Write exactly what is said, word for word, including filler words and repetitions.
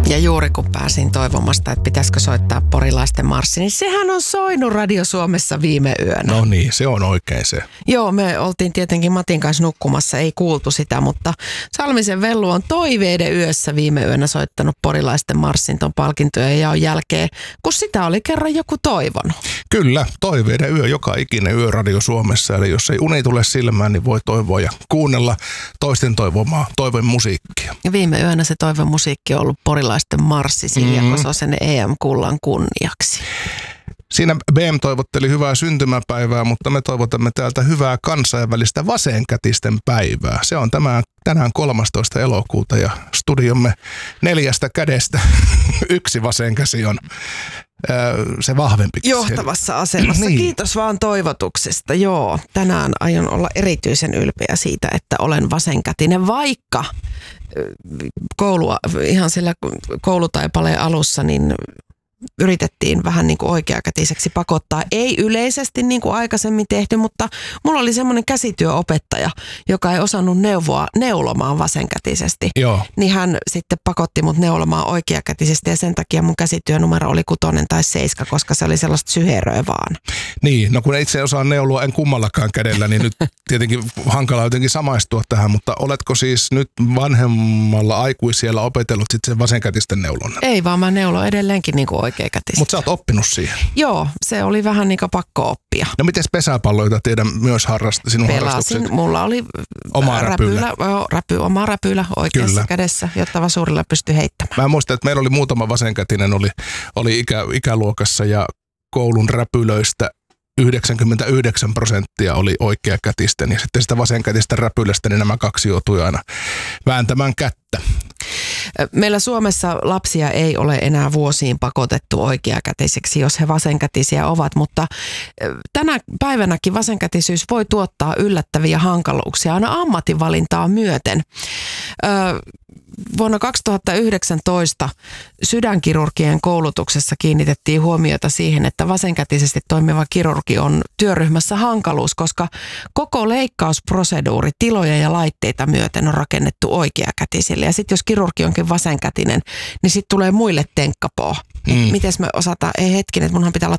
Ja juuri kun pääsin toivomasta, että pitäisikö soittaa porilaisten marssi, niin sehän on soinut Radio Suomessa viime yönä. No niin, se on oikein se. Joo, me oltiin tietenkin Matin kanssa nukkumassa, ei kuultu sitä, mutta Salmisen Vellu on Toiveiden yössä viime yönä soittanut porilaisten marssin ton palkintojen jaon jälkeen, kun sitä oli kerran joku toivonut. Kyllä, Toiveiden yö, joka ikinen yö Radio Suomessa. Eli jos ei uni tule silmään, niin voi toivoa ja kuunnella toisten toivomaa toivon musiikkia. Ja viime yönä se toivon musiikki on ollut porilaisten marssi Silja mm. Kososen E M-kullan kunniaksi. Siinä B M toivotteli hyvää syntymäpäivää, mutta me toivotamme täältä hyvää kansainvälistä vasenkätisten päivää. Se on tämä, tänään kolmastoista elokuuta ja studiomme neljästä kädestä yksi vasenkäsi on se vahvempi. Johtavassa asemassa. Niin. Kiitos vaan toivotuksesta. Joo, tänään aion olla erityisen ylpeä siitä, että olen vasenkätinen, vaikka koulua, ihan sillä koulutaipaleen alussa, niin yritettiin vähän niin kuin oikeakätiseksi pakottaa. Ei yleisesti niin kuin aikaisemmin tehty, mutta mulla oli semmoinen käsityöopettaja, joka ei osannut neuvoa neulomaan vasenkätisesti. Joo. Niin hän sitten pakotti mut neulomaan oikeakätisesti ja sen takia mun käsityönumero oli kutonen tai seiska, koska se oli sellaista syheröä vaan. Niin, no kun itse osaan neuloa en kummallakaan kädellä, niin nyt tietenkin hankala jotenkin samaistua tähän, mutta oletko siis nyt vanhemmalla aikuisiellä opetellut sitten sen vasenkätisten neulon? Ei vaan mä neulon edelleenkin niin kuin mutta sä oot oppinut siihen. Joo, se oli vähän niin kuin pakko oppia. No miten pesäpalloita tiedän myös harrasta, sinun Pelasin, harrastukset? Mulla oli oma räpylä. räpylä, räpy, oma räpylä oikeassa Kyllä. kädessä, jotta vasurilla pystyi heittämään. Mä muistan, että meillä oli muutama vasenkätinen, oli, oli ikä, ikäluokassa ja koulun räpylöistä yhdeksänkymmentäyhdeksän prosenttia oli oikeakätisten ja sitten sitä vasenkätistä räpylästä niin nämä kaksi joutui aina vääntämään kättä. Meillä Suomessa lapsia ei ole enää vuosiin pakotettu oikeakätiseksi, jos he vasenkätisiä ovat, mutta tänä päivänäkin vasenkätisyys voi tuottaa yllättäviä hankaluuksia aina ammatinvalintaa myöten. Vuonna kaksituhattayhdeksäntoista sydänkirurgien koulutuksessa kiinnitettiin huomiota siihen, että vasenkätisesti toimiva kirurgi on työryhmässä hankaluus, koska koko leikkausproseduuri tiloja ja laitteita myöten on rakennettu oikeakätisille. Ja sitten jos kirurgi onkin vasenkätinen, niin sitten tulee muille tenkkapoo. Mm. Miten me osataan, ei hetken, että munhan pitää olla